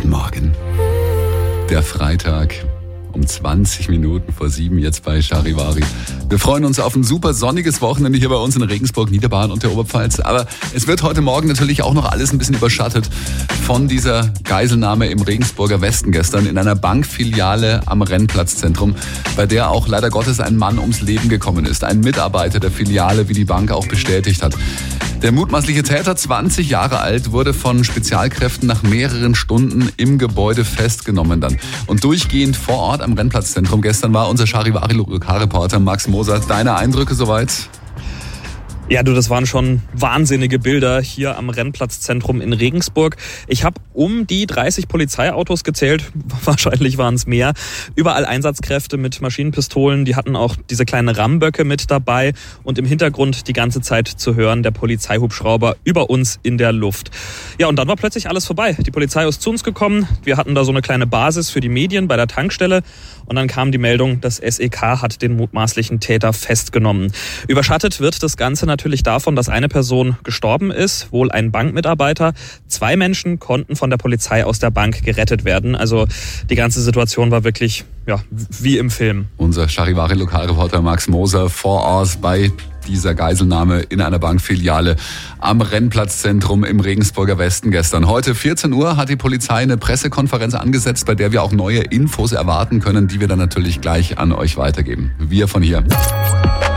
Guten Morgen. Der Freitag um 20 Minuten vor 7 jetzt bei Charivari. Wir freuen uns auf ein super sonniges Wochenende hier bei uns in Regensburg, Niederbayern und der Oberpfalz. Aber es wird heute Morgen natürlich auch noch alles ein bisschen überschattet von dieser Geiselnahme im Regensburger Westen gestern in einer Bankfiliale am Rennplatzzentrum, bei der auch leider Gottes ein Mann ums Leben gekommen ist. Ein Mitarbeiter der Filiale, wie die Bank auch bestätigt hat. Der mutmaßliche Täter, 20 Jahre alt, wurde von Spezialkräften nach mehreren Stunden im Gebäude festgenommen dann. Und durchgehend vor Ort am Rennplatzzentrum gestern war unser Charivari-Lokalreporter Max Moser. Deine Eindrücke soweit? Ja, das waren schon wahnsinnige Bilder hier am Rennplatzzentrum in Regensburg. Ich habe um die 30 Polizeiautos gezählt, wahrscheinlich waren es mehr. Überall Einsatzkräfte mit Maschinenpistolen, die hatten auch diese kleinen Ramböcke mit dabei und im Hintergrund die ganze Zeit zu hören der Polizeihubschrauber über uns in der Luft. Ja, und dann war plötzlich alles vorbei. Die Polizei ist zu uns gekommen, wir hatten da so eine kleine Basis für die Medien bei der Tankstelle und dann kam die Meldung, das SEK hat den mutmaßlichen Täter festgenommen. Überschattet wird das Ganze natürlich davon, dass eine Person gestorben ist, wohl ein Bankmitarbeiter. 2 Menschen konnten von der Polizei aus der Bank gerettet werden. Also die ganze Situation war wirklich wie im Film. Unser Charivari-Lokalreporter Max Moser vor Ort bei dieser Geiselnahme in einer Bankfiliale am Rennplatzzentrum im Regensburger Westen gestern. Heute 14 Uhr hat die Polizei eine Pressekonferenz angesetzt, bei der wir auch neue Infos erwarten können, die wir dann natürlich gleich an euch weitergeben. Wir von hier.